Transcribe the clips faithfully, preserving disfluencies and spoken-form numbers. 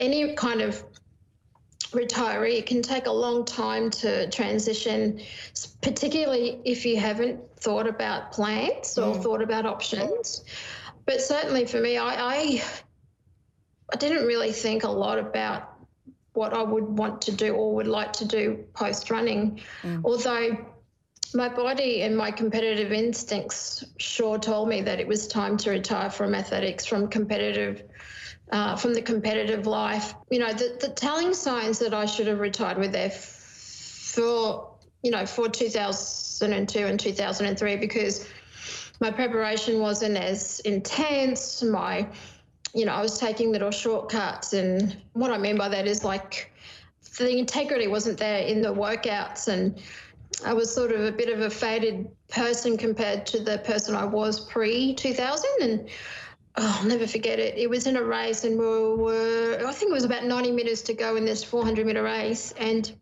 any kind of retiree, it can take a long time to transition, particularly if you haven't thought about plans or Mm. thought about options. But certainly for me, I, I I didn't really think a lot about what I would want to do or would like to do post running, Mm. although my body and my competitive instincts sure told me that it was time to retire from athletics, from competitive, uh, from the competitive life. You know, the, the telling signs that I should have retired were there for, you know, for two thousand two and two thousand three, because my preparation wasn't as intense. My, you know, I was taking little shortcuts, and what I mean by that is like the integrity wasn't there in the workouts, and I was sort of a bit of a faded person compared to the person I was pre two thousand. And oh, I'll never forget it. It was in a race, and we were, I think it was about ninety metres to go in this four hundred metre race, and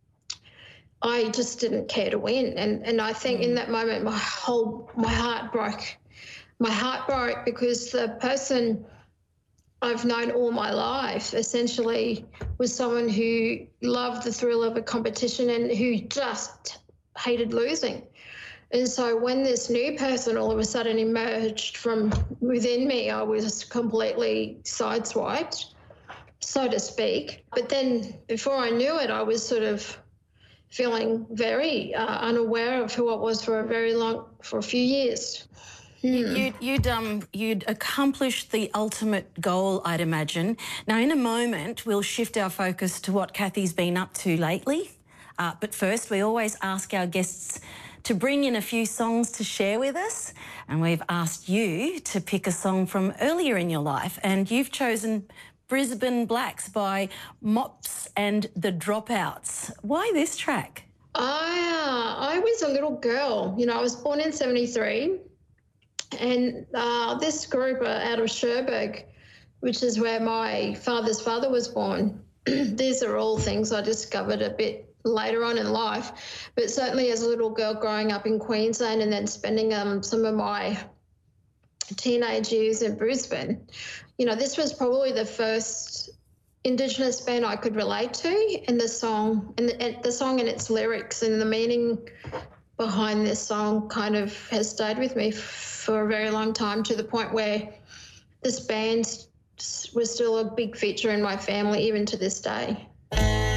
I just didn't care to win. And and I think mm. in that moment, my whole, my heart broke. My heart broke because the person I've known all my life essentially was someone who loved the thrill of a competition and who just hated losing. And so when this new person all of a sudden emerged from within me, I was completely sideswiped, so to speak. But then before I knew it, I was sort of feeling very uh, unaware of who I was for a very long, for a few years. Hmm. You'd, you'd, um, you'd accomplished the ultimate goal, I'd imagine. Now, in a moment, we'll shift our focus to what Kathy's been up to lately. Uh, but first, we always ask our guests to bring in a few songs to share with us. And we've asked you to pick a song from earlier in your life. And you've chosen Brisbane Blacks by Mops and the Dropouts. Why this track? I, uh, I was a little girl. You know, I was born in seventy-three. And uh, this group are out of Cherbourg, which is where my father's father was born. These are all things I discovered a bit later on in life, but certainly as a little girl growing up in Queensland and then spending um, some of my teenage years in Brisbane, you know, this was probably the first Indigenous band I could relate to, and the song and the, and the song and its lyrics and the meaning behind this song kind of has stayed with me for a very long time, to the point where this band was still a big feature in my family even to this day.